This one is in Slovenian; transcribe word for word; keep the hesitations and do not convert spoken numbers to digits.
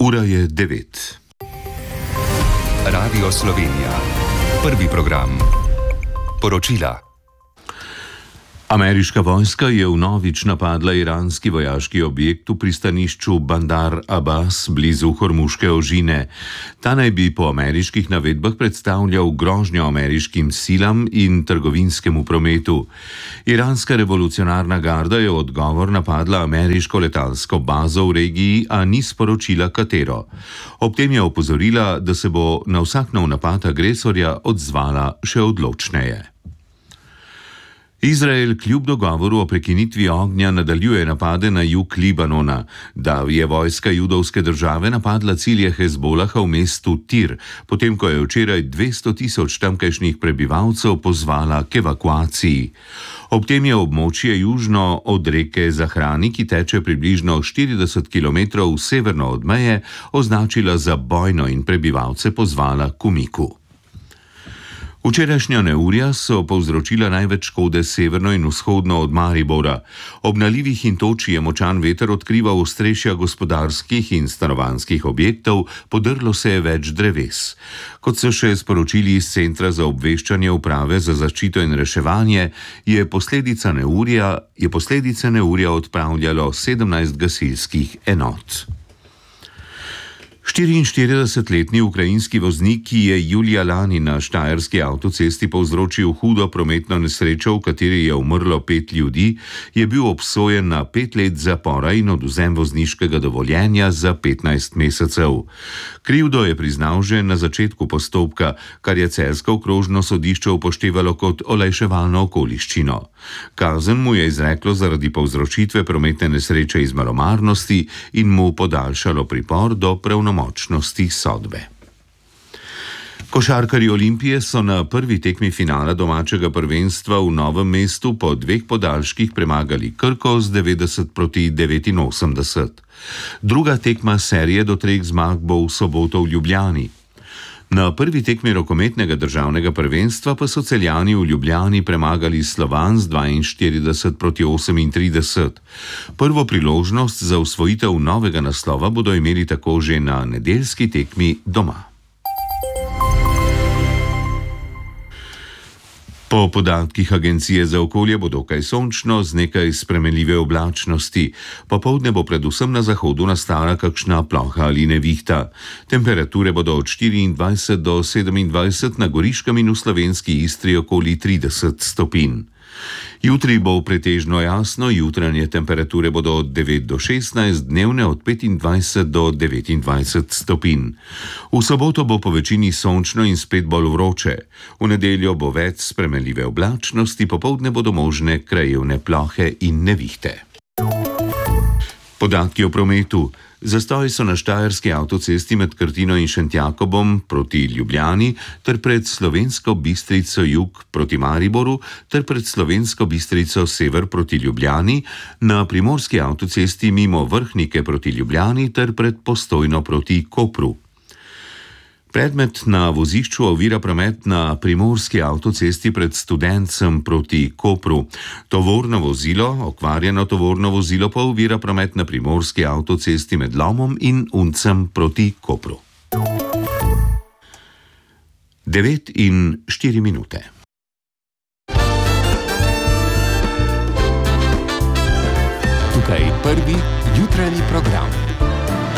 Ura je devet. Radio Slovenija. Prvi program. Poročila. Ameriška vojska je vnovič napadla iranski vojaški objekt v pristanišču Bandar Abbas blizu Hormuške ožine. Ta naj bi po ameriških navedbah predstavljal grožnjo ameriškim silam in trgovinskemu prometu. Iranska revolucionarna garda je v odgovor napadla ameriško letalsko bazo v regiji, a ni sporočila katero. Ob tem je opozorila, da se bo na vsak nov napad agresorja odzvala še odločneje. Izrael kljub dogovoru o prekinitvi ognja nadaljuje napade na jug Libanona. Da je vojska judovske države napadla cilje Hezbolaha v mestu Tir, potem ko je včeraj dvesto tisoč tamkajšnjih prebivalcev pozvala k evakuaciji. Ob tem je območje južno od reke Zahrani, ki teče približno štirideset kilometrov severno od meje, označila za bojno in prebivalce pozvala k umiku. Včerajšnja neurja so povzročila največ škode severno in vzhodno od Maribora. Ob nalivih in toči je močan veter odkrival ostrešja gospodarskih in stanovanjskih objektov, podrlo se je več dreves. Kot so še sporočili iz Centra za obveščanje uprave za zaščito in reševanje, je posledica neurja, je posledice neurja odpravljalo sedemnajst gasilskih enot. štiriinštiridesetletni ukrajinski voznik, ki je julija lani na štajerski avtocesti povzročil hudo prometno nesrečo, v kateri je umrlo pet ljudi, je bil obsojen na pet let zapora in odvzem vozniškega dovoljenja za petnajst mesecev. Krivdo je priznal že na začetku postopka, kar je celjsko okrožno sodišče upoštevalo kot olajševalno okoliščino. Kazen mu je izreklo zaradi povzročitve prometne nesreče iz malomarnosti in mu podaljšalo pripor do pravnomočnosti sodbe. Košarkarji Olimpije so na prvi tekmi finala domačega prvenstva v Novem mestu po dveh podaljških premagali Krko z devetdeset proti devetinosemdeset. Druga tekma serije do treh zmag bo v soboto v Ljubljani. Na prvi tekmi rokometnega državnega prvenstva pa so Celjani v Ljubljani premagali Slovan z dvainštirideset proti osemintrideset. Prvo priložnost za osvojitev novega naslova bodo imeli tako že na nedeljski tekmi doma. Po podatkih Agencije za okolje bo dokaj sončno z nekaj spremenljive oblačnosti. Popoldne bo predvsem na zahodu nastala kakšna ploha ali nevihta. Temperature bodo od štiriindvajset do sedemindvajset, na Goriškem in v slovenski Istri okoli trideset stopinj. Jutri bo pretežno jasno, jutranje temperature bodo od devet do šestnajst, dnevne od petindvajset do devetindvajset stopinj. V soboto bo po večini sončno in spet bolj vroče. V nedeljo bo več spremenljive oblačnosti, popoldne bodo možne krajevne plohe in nevihte. Podatki o prometu. Zastoji so na štajerski avtocesti med Krtino in Šentjakobom proti Ljubljani ter pred Slovensko Bistrico jug proti Mariboru ter pred Slovensko Bistrico sever proti Ljubljani, na primorski avtocesti mimo Vrhnike proti Ljubljani ter pred Postojno proti Kopru. Predmet na vozišču ovira promet na primorski avtocesti pred Studencem proti Kopru. Tovorno vozilo, okvarjeno tovorno vozilo pa ovira promet na primorski avtocesti med Lomom in Uncem proti Kopru. devet in štiri minute. Tukaj prvi jutranji program.